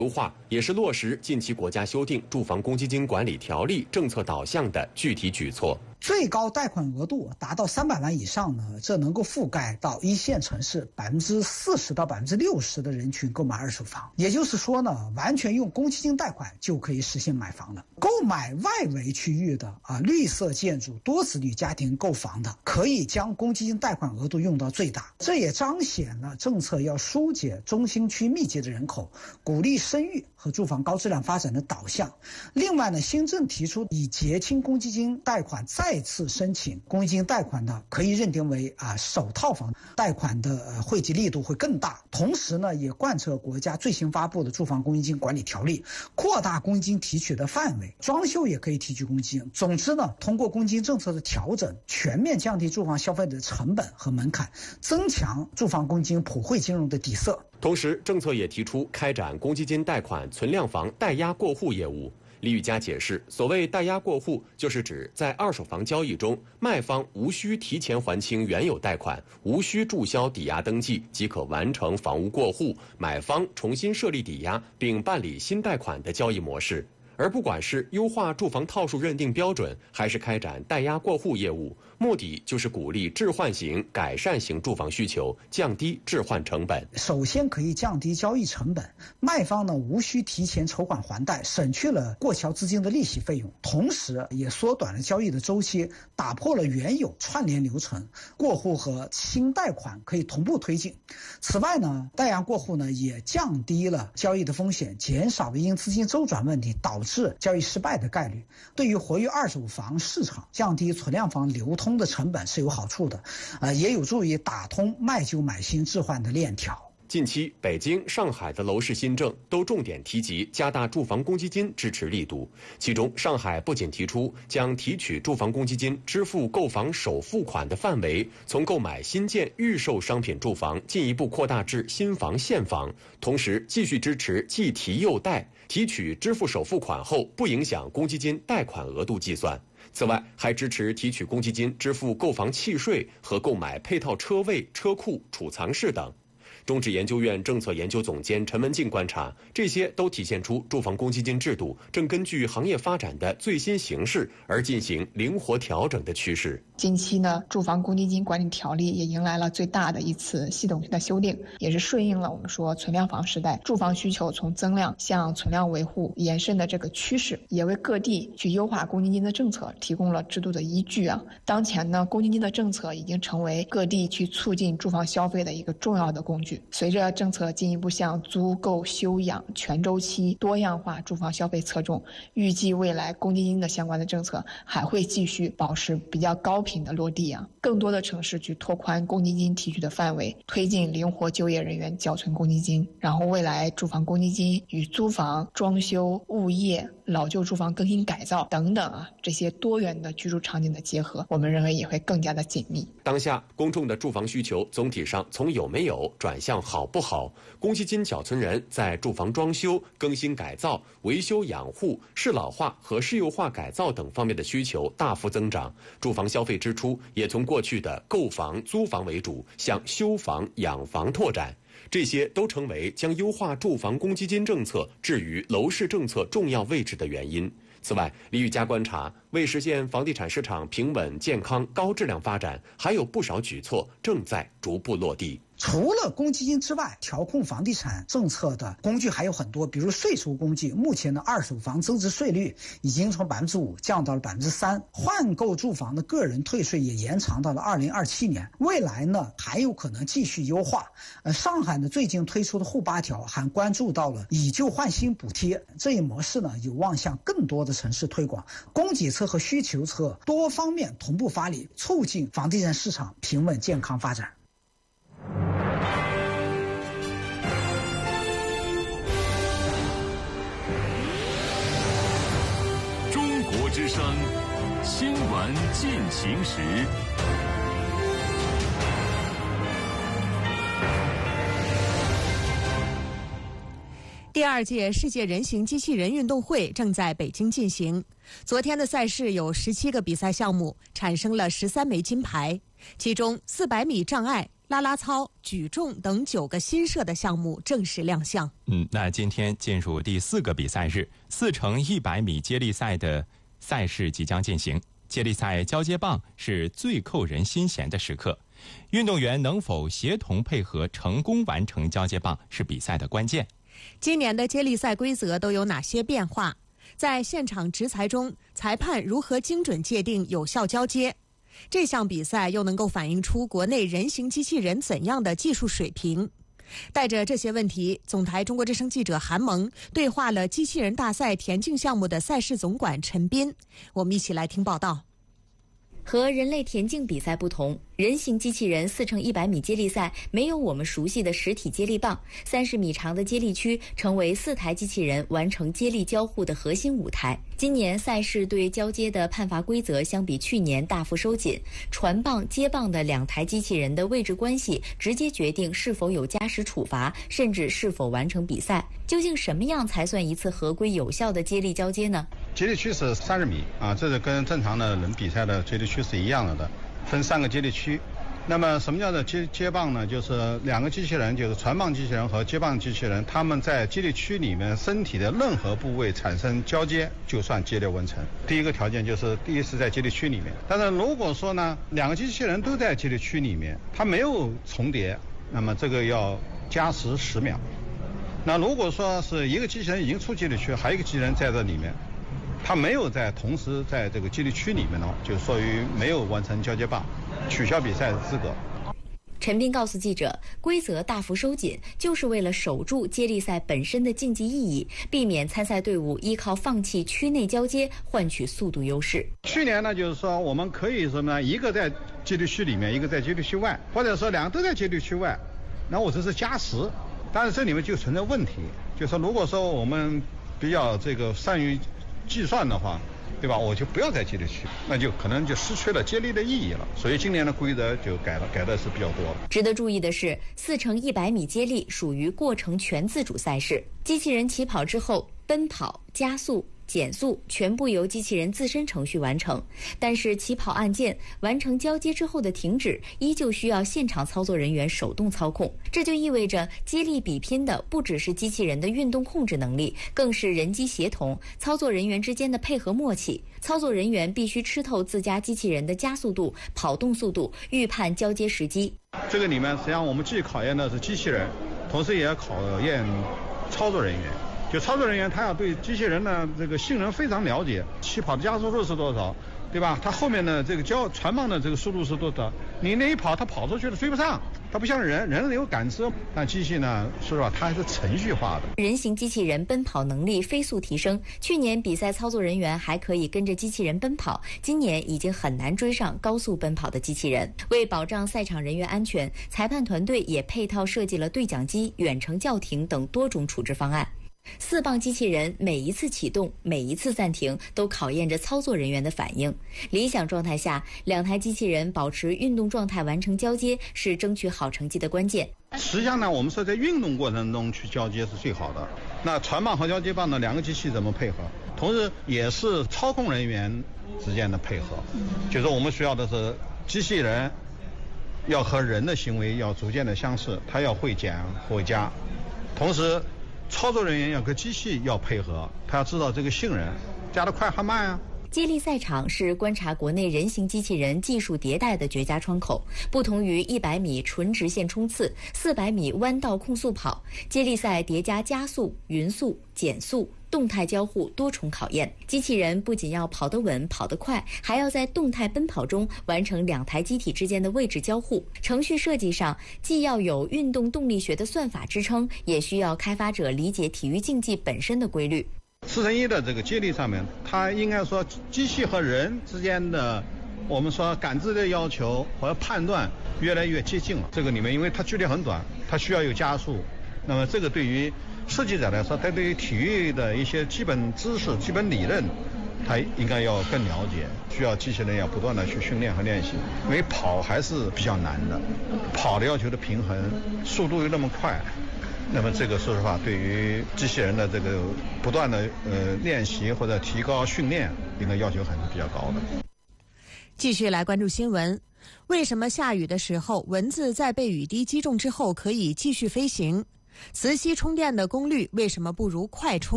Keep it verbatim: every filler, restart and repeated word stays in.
优化也是落实近期国家修订《住房公积金管理条例》政策导向的具体举措。 最高贷款额度达到三百万以上呢，这能够覆盖到一线城市百分之四十到百分之六十的人群购买二手房。也就是说呢，完全用公积金贷款就可以实现买房了。购买外围区域的啊绿色建筑、多子女家庭购房的，可以将公积金贷款额度用到最大。这也彰显了政策要疏解中心区密集的人口，鼓励生育和住房高质量发展的导向。另外呢，新政提出以结清公积金贷款再次申请公积金贷款的，可以认定为啊首套房贷款的、呃、惠及力度会更大。同时呢，也贯彻国家最新发布的住房公积金管理条例，扩大公积金提取的范围，装修也可以提取公积金。总之呢，通过公积金政策的调整，全面降低住房消费的成本和门槛，增强住房公积金普惠金融的底色。 同时，政策也提出开展公积金贷款存量房代押过户业务。李宇佳解释，所谓代押过户，就是指在二手房交易中，卖方无需提前还清原有贷款，无需注销抵押登记，即可完成房屋过户，买方重新设立抵押并办理新贷款的交易模式。而不管是优化住房套数认定标准，还是开展代押过户业务，目的就是鼓励置换型、改善型住房需求，降低置换成本。 首先可以降低交易成本，卖方呢无需提前筹款还贷，省去了过桥资金的利息费用，同时也缩短了交易的周期，打破了原有串联流程，过户和新贷款可以同步推进。此外呢，代押过户呢也降低了交易的风险，减少了因资金周转问题导致是交易失败的概率，对于活跃二手房市场、降低存量房流通的成本是有好处的，呃，也有助于打通卖旧买新置换的链条。 近期，北京、上海的楼市新政都重点提及加大住房公积金支持力度。其中，上海不仅提出将提取住房公积金支付购房首付款的范围从购买新建预售商品住房进一步扩大至新房现房，同时继续支持既提又贷，提取支付首付款后不影响公积金贷款额度计算。此外，还支持提取公积金支付购房契税和购买配套车位、车库、储藏室等。中指研究院政策研究总监陈文静观察，这些都体现出住房公积金制度正根据行业发展的最新形势而进行灵活调整的趋势。 近期呢，住房公积金管理条例也迎来了最大的一次系统性的修订，也是顺应了我们说存量房时代住房需求从增量向存量维护延伸的这个趋势，也为各地去优化公积金的政策提供了制度的依据啊。当前呢，公积金的政策已经成为各地去促进住房消费的一个重要的工具。随着政策进一步向租购休养全周期多样化住房消费侧重，预计未来公积金的相关的政策还会继续保持比较高频的落地啊。更多的城市去拓宽公积金提取的范围，推进灵活就业人员缴存公积金，然后未来住房公积金与租房、装修、物业、老旧住房更新改造等等啊，这些多元的居住场景的结合，我们认为也会更加的紧密。 当下公众的住房需求总体上从有没有转向好不好，公积金缴存人在住房装修、更新改造、维修养护、适老化和适幼化改造等方面的需求大幅增长，住房消费支出也从过去的购房、租房为主，向修房、养房拓展。这些都成为将优化住房公积金政策置于楼市政策重要位置的原因。此外，李宇佳观察，为实现房地产市场平稳、健康、高质量发展，还有不少举措正在逐步落地。 除了公积金之外，调控房地产政策的工具还有很多，比如税收工具。目前的二手房增值税率已经从百分之五降到了百分之三，换购住房的个人退税也延长到了二零二七年。未来呢，还有可能继续优化。呃，上海呢最近推出的沪八条还关注到了以旧换新补贴这一模式呢，有望向更多的城市推广。供给侧和需求侧多方面同步发力，促进房地产市场平稳健康发展。 国之声新闻进行时， 第二届世界人形机器人运动会正在北京进行。昨天的赛事有十七个比赛项目，产生了十三枚金牌。 其中四百米障碍、啦啦操、举重等九个新设的项目正式亮相。 嗯，那今天进入第四个比赛日，四乘一百米接力赛的赛事即将进行。接力赛交接棒是最扣人心弦的时刻，运动员能否协同配合成功完成交接棒是比赛的关键。 今年的接力赛规则都有哪些变化？在现场执裁中，裁判如何精准界定有效交接？这项比赛又能够反映出国内人形机器人怎样的技术水平？带着这些问题，总台中国之声记者韩萌对话了机器人大赛田径项目的赛事总管陈斌。我们一起来听报道。 和人类田径比赛不同，人形机器人四乘一百米接力赛没有我们熟悉的实体接力棒，三十米长的接力区成为四台机器人完成接力交互的核心舞台。今年赛事对交接的判罚规则相比去年大幅收紧，传棒、接棒的两台机器人的位置关系直接决定是否有加时处罚，甚至是否完成比赛。究竟什么样才算一次合规有效的接力交接呢？ 接力区是三十米啊，这是跟正常的人比赛的接力区是一样的，分三个接力区。那么什么叫做接接棒呢？就是两个机器人，就是传棒机器人和接棒机器人，他们在接力区里面身体的任何部位产生交接，就算接力完成。第一个条件就是第一是在接力区里面，但是如果说呢，两个机器人都在接力区里面，它没有重叠，那么这个要加时十秒。那如果说是一个机器人已经出接力区，还有一个机器人在这里面，他没有在同时在这个接力区里面呢，就属于没有完成交接棒，取消比赛资格。 陈斌告诉记者，规则大幅收紧，就是为了守住接力赛本身的竞技意义，避免参赛队伍依靠放弃区内交接换取速度优势。 去年呢，就是说我们可以什么呢？一个在接力区里面，一个在接力区外，或者说两个都在接力区外，那我这是加时。但是这里面就存在问题，就是说如果说我们比较这个善于计算的话，对吧？我就不要在接力区，那就可能就失去了接力的意义了。所以今年的规则就改了，改的是比较多了。 值得注意的是，四乘一百米接力属于过程全自主赛事，机器人起跑之后，奔跑、加速、减速全部由机器人自身程序完成，但是起跑按键、完成交接之后的停止依旧需要现场操作人员手动操控。这就意味着接力比拼的不只是机器人的运动控制能力，更是人机协同、操作人员之间的配合默契。操作人员必须吃透自家机器人的加速度、跑动速度，预判交接时机。 这个里面实际上我们既考验的是机器人，同时也要考验操作人员。就操作人员他要对机器人的这个性能非常了解，起跑的加速度是多少，对吧？它后面的这个交传棒的这个速度是多少？你那一跑，它跑出去了追不上。它不像人，人有感知，但机器呢，说实话，它还是程序化的。 人形机器人奔跑能力飞速提升，去年比赛操作人员还可以跟着机器人奔跑，今年已经很难追上高速奔跑的机器人。为保障赛场人员安全，裁判团队也配套设计了对讲机、远程叫停等多种处置方案。四棒机器人每一次启动、每一次暂停都考验着操作人员的反应。理想状态下，两台机器人保持运动状态完成交接是争取好成绩的关键。 实际上呢，我们说在运动过程中去交接是最好的。那传棒和交接棒的两个机器怎么配合？同时也是操控人员之间的配合，就是我们需要的是机器人要和人的行为要逐渐的相似，它要会减会加，同时操作人员要跟机器要配合，他要知道这个性能加得快还慢啊。 接力赛场是观察国内人形机器人技术迭代的绝佳窗口。不同于一百米纯直线冲刺、四百米弯道控速跑，接力赛叠加加速、匀速、减速、动态交互多重考验。机器人不仅要跑得稳、跑得快，还要在动态奔跑中完成两台机体之间的位置交互。程序设计上，既要有运动动力学的算法支撑，也需要开发者理解体育竞技本身的规律。 四乘一的这个接力上面，它应该说机器和人之间的我们说感知的要求和判断越来越接近了。这个里面因为它距离很短，它需要有加速，那么这个对于设计者来说，他对于体育的一些基本知识、基本理论，他应该要更了解，需要机器人要不断的去训练和练习。因为跑还是比较难的，跑的要求的平衡，速度又那么快，那么这个说实话，对于机器人的这个不断的呃练习或者提高训练，应该要求还是比较高的。 继续来关注新闻。 为什么下雨的时候，蚊子在被雨滴击中之后可以继续飞行？磁吸充电的功率为什么不如快充？